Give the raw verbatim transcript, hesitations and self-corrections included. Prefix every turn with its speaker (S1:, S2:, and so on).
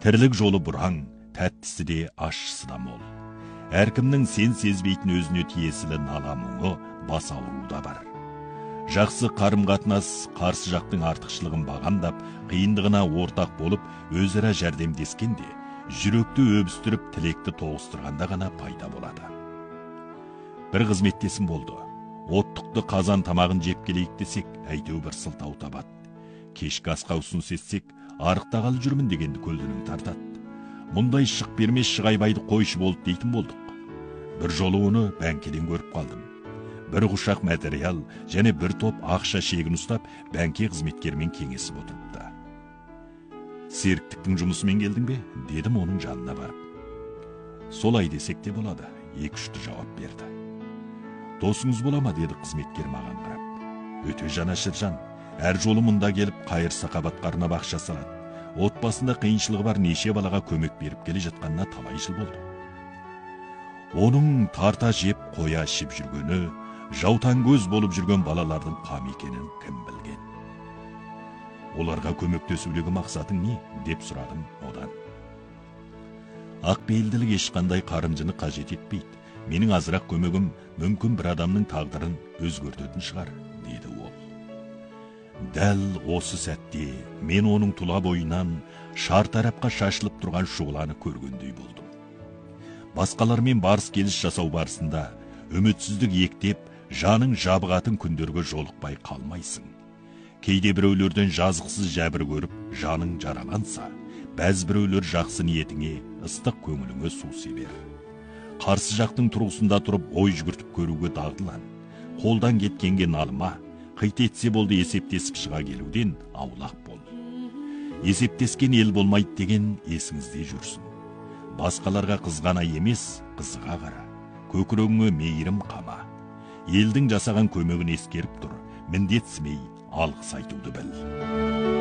S1: Тірлік жолы бұраң, тәттісі де ащысы да мол. Әркімнің сен сезбейтін өзіне тиесілі нала мұңы, бас ауруы да бар. Жақсы қарым-қатынас қарсы жақтың артықшылығын бағамдап, қиындығына ортақ болып, өзара жәрдемдескенде, жүректі өбістіріп, тілекті тоғыстырғанда ғана пайда болады. Бір қызметтесім болды. Оттықты қазан тамағын жеп келейік десек, әйтеу бір сылтау табады. Кешкі асқа ұсыныс етсек, арықтағалы жүрмін дегенді көлденең тартады. Мұндай шық бермес шығайбайды қойшы болды дейтін болдық. Бір жолы оны бәңкеден көріп қалдым. Бір құшақ материал және бір топ ақша шегін ұстап, бәңке қызметкермен кеңесіп отырыпты. Серіктіктің жұмысымен келдің бе? Дедім оның жанына барып. Солай десек те болады, екі-үшті жауап берді. Досыңыз бола ма? Деді қызметкер маған қарап. Өте жанашыр жан. Әр жолы мұнда келіп, қайырса қабатқарына бақша салады. Отбасында қиыншылығы бар неше балаға көмек беріп келе жатқанына талай жыл болды. Оның тарта жеп, қоя ішіп жүргені, жаутан көз болып жүрген балалардың қам екенін кім білген. Оларға көмектесудегі мақсатың не? Деп сұрадым одан. Ақпейілділік ешқандай қарымжыны қажет етпейді. Менің азырақ көмегім мүмкін бір адамның тағдырын өзгертетін шығар, деді ол. Дәл осы сәтте мен оның тұла бойынан шартарапқа шашылып тұрған шұғыланы көргендей болдым. Басқалармен барыс келіс жасау барысында үмітсіздік ектеп, жаның жабығатын күндерге жолықпай қалмайсың. Кейде біреулерден жазықсыз жәбір көріп, жаның жараланса, бәз біреулер жақсы ниетіңе, ыстық көңіліңе су себер. Қарсы жақтың тұрғысында тұрып ой жүгіртіп көруге дағдылан. Қолдан кеткенге налыма, қит етсе болды есептесіп шыға келуден аулақ бол. Есептескен ел болмайды деген есіңізде жүрсін. Басқаларға қызғана емес, қызыға қара. Көкірегіңе мейірім қама. Елдің жасаған көмегін ескеріп тұр, міндетсімей алғыс айтуды біл.